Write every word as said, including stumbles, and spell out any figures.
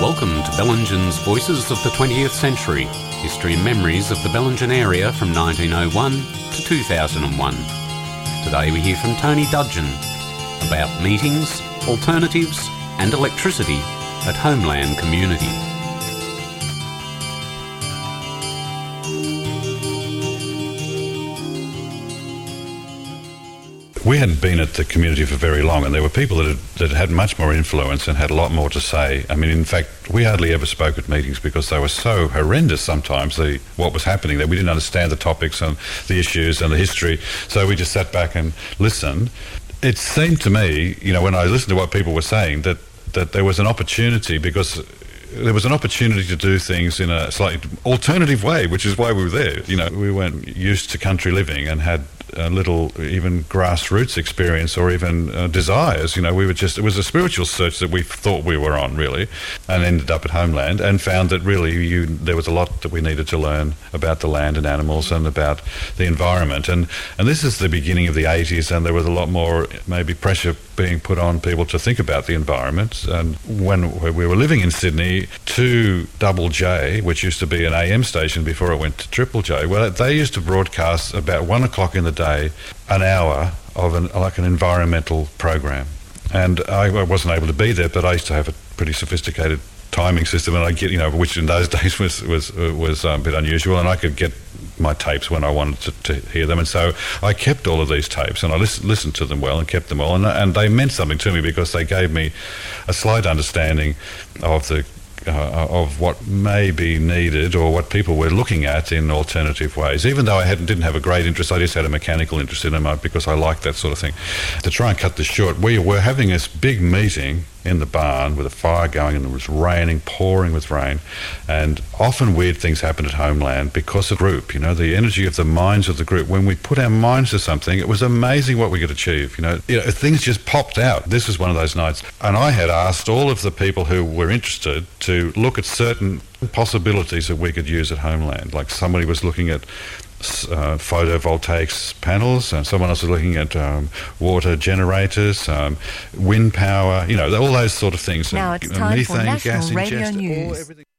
Welcome to Bellingen's Voices of the twentieth Century, history and memories of the Bellingen area from nineteen oh one to two thousand one. Today we hear from Tony Dudgeon about meetings, alternatives and electricity at Homeland Community. We hadn't been at the community for very long, and there were people that had, that had much more influence and had a lot more to say. I mean, in fact, we hardly ever spoke at meetings because they were so horrendous sometimes, the, what was happening there. We didn't understand the topics and the issues and the history, so we just sat back and listened. It seemed to me, you know, when I listened to what people were saying, that, that there was an opportunity because there was an opportunity to do things in a slightly alternative way, which is why we were there. You know, we weren't used to country living and had a little even grassroots experience or even uh, desires. You know, we were just, it was a spiritual search that we thought we were on, really, and ended up at Homeland and found that really you, there was a lot that we needed to learn about the land and animals and about the environment. And, and this is the beginning of the eighties, and there was a lot more maybe pressure being put on people to think about the environment. And when we were living in Sydney, two Double J, which used to be an A M station before it went to Triple J, well, they used to broadcast about one o'clock in the day, an hour of an, like an environmental program. And I, I wasn't able to be there, but I used to have a pretty sophisticated timing system, and I get, you know, which in those days was was was um, a bit unusual, and I could get my tapes when I wanted to, to hear them, and so I kept all of these tapes and I listen, listened to them well and kept them all, and, and they meant something to me because they gave me a slight understanding of the Uh, of what may be needed or what people were looking at in alternative ways. Even though I hadn't, didn't have a great interest, I just had a mechanical interest in them because I liked that sort of thing. To try and cut this short, we were having this big meeting in the barn with a fire going, and it was raining, pouring with rain, and often weird things happened at Homeland because of the group, you know, the energy of the minds of the group. When we put our minds to something, it was amazing what we could achieve, you know. You know, things just popped out. This was one of those nights, and I had asked all of the people who were interested to look at certain possibilities that we could use at Homeland. Like somebody was looking at Uh, photovoltaics panels, and someone else was looking at um, water generators, um, wind power, you know, all those sort of things. Now and, it's and time methane for National gas Radio ingest, News. all, everything.